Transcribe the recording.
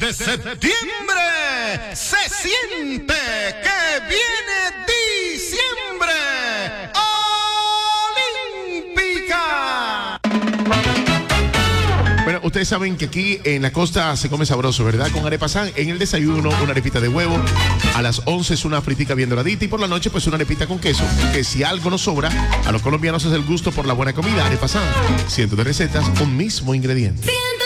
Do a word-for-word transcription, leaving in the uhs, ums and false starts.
de septiembre se siente que viene diciembre olímpica. Bueno, ustedes saben que aquí en la costa se come sabroso, ¿verdad? Con arepa san. En el desayuno, una arepita de huevo. A las once es una fritica bien doradita. Y por la noche, pues una arepita con queso. Que si algo nos sobra, a los colombianos es el gusto por la buena comida. Arepa san. Cientos de recetas, un mismo ingrediente.